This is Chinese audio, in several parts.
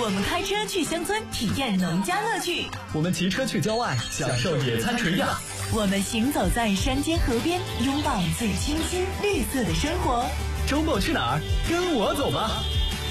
我们开车去乡村体验农家乐趣， 我们骑车去郊外享受野餐垂钓， 我们行走在山间河边拥抱最清新绿色的生活。 周末去哪儿？跟我走吧。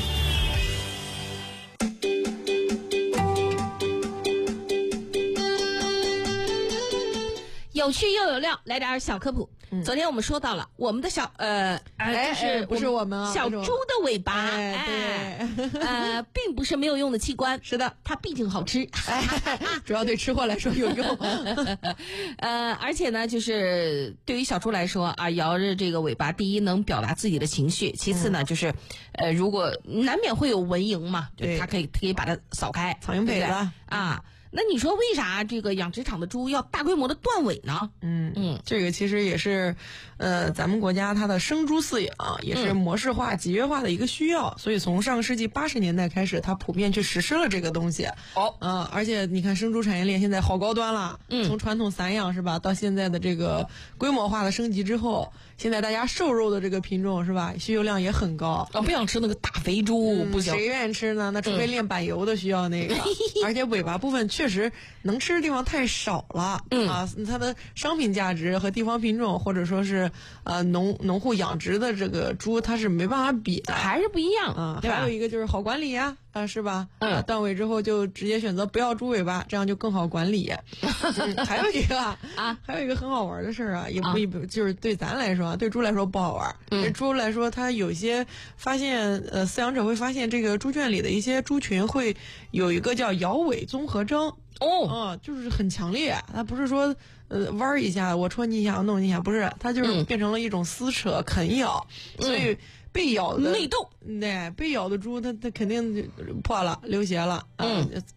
有趣又有料，来点小科普。昨天我们说到了我们的小就是不是我们啊， 小猪的尾巴， 对， 并不是没有用的器官， 是的， 它毕竟好吃， 主要对吃货来说有用。 而且呢，就是对于小猪来说啊，摇着这个尾巴，第一能表达自己的情绪，其次呢，就是如果难免会有蚊蝇嘛，就它可以把它扫开， 苍蝇被子啊。那你说为啥这个养殖场的猪要大规模的断尾呢？ 这个其实也是，咱们国家它的生猪饲养也是模式化、集约化的一个需要，所以从上个世纪80年代开始，它普遍去实施了这个东西。而且你看生猪产业链现在好高端了，从传统散养是吧，到现在的这个规模化的升级之后，现在大家瘦肉的这个品种是吧，需求量也很高。 不想吃那个大肥猪，不行， 谁愿意吃呢？那除非炼板油的需要那个，而且尾巴部分确实能吃的地方太少了，它的商品价值和地方品种或者说是农户养殖的这个猪，它是没办法比的， 还是不一样啊。 对吧？ 还有一个就是好管理呀，是吧？断尾之后就直接选择不要猪尾巴，这样就更好管理。还有一个还有一个很好玩的事儿啊，也不就是对咱来说，对猪来说不好玩。对猪来说，它有些发现，饲养者会发现这个猪圈里的一些猪群会有一个叫摇尾综合征。就是很强烈，它不是说弯一下我戳你一下我弄你一下，不是，它就是变成了一种撕扯啃咬，所以被咬的内斗， 被咬的猪它肯定破了流血了，